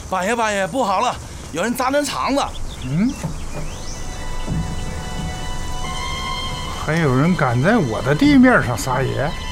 八爷，八爷，不好了，有人砸咱场子。 嗯，还有人敢在我的地面上撒野？